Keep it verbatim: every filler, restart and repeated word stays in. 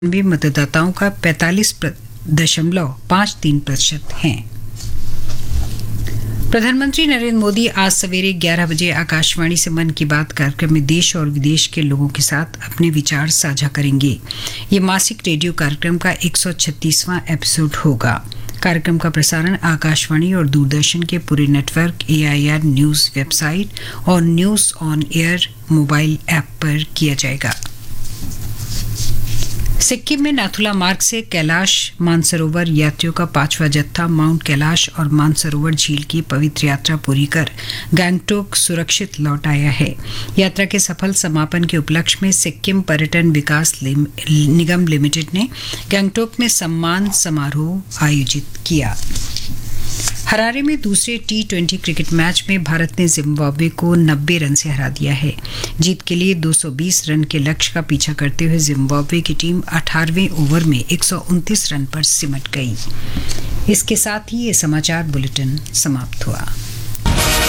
भी मतदाताओं का पैंतालीस दशमलव पाँच तीन प्रतिशत हैं। प्रधानमंत्री नरेंद्र मोदी आज सवेरे ग्यारह बजे आकाशवाणी से मन की बात कार्यक्रम में देश और विदेश के लोगों के साथ अपने विचार साझा करेंगे। ये मासिक रेडियो कार्यक्रम का एक सौ छत्तीसवां एपिसोड होगा। कार्यक्रम का प्रसारण आकाशवाणी और दूरदर्शन के पूरे network, A I R news website और news on air mobile app पर किया जाएगा। सिक्किम में नाथुला मार्ग से कैलाश मानसरोवर यात्रियों का पांचवा जत्था माउंट कैलाश और मानसरोवर झील की पवित्र यात्रा पूरी कर गंगटोक सुरक्षित लौट आया है। यात्रा के सफल समापन के उपलक्ष्य में सिक्किम पर्यटन विकास निगम लिमिटेड ने गंगटोक में सम्मान समारोह आयोजित किया। हरारे में दूसरे टी ट्वेंटी क्रिकेट मैच में भारत ने जिम्बाब्वे को नब्बे रन से हरा दिया है। जीत के लिए दो सौ बीस रन के लक्ष्य का पीछा करते हुए जिम्बाब्वे की टीम अठारहवें ओवर में एक सौ उनतीस रन पर सिमट गई। इसके साथ ही ये समाचार बुलेटिन समाप्त हुआ।